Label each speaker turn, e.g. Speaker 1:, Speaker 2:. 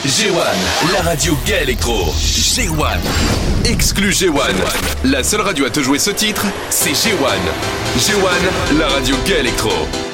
Speaker 1: G1, la radio gay électro. G1, exclu G1. La seule radio à te jouer ce titre, c'est G1. G1, la radio gay électro.